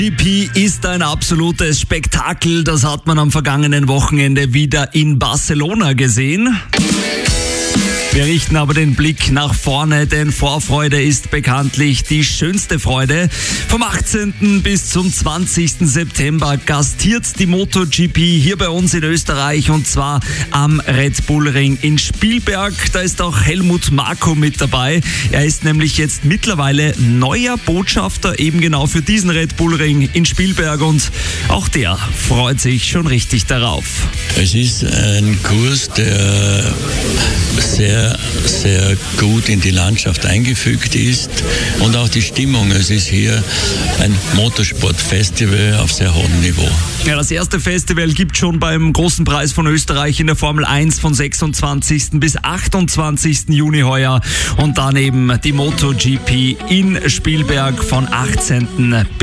GP ist ein absolutes Spektakel. Das hat man am vergangenen Wochenende wieder in Barcelona gesehen. Wir richten aber den Blick nach vorne, denn Vorfreude ist bekanntlich die schönste Freude. Vom 18. bis zum 20. September gastiert die MotoGP hier bei uns in Österreich, und zwar am Red Bull Ring in Spielberg. Da ist auch Helmut Marko mit dabei. Er ist nämlich jetzt mittlerweile neuer Botschafter eben genau für diesen Red Bull Ring in Spielberg, und auch der freut sich schon richtig darauf. Es ist ein Kurs, der sehr gut in die Landschaft eingefügt ist, und auch die Stimmung. Es ist hier ein Motorsportfestival auf sehr hohem Niveau. Ja, das erste Festival gibt schon beim Großen Preis von Österreich in der Formel 1 von 26. bis 28. Juni heuer, und dann eben die MotoGP in Spielberg von 18.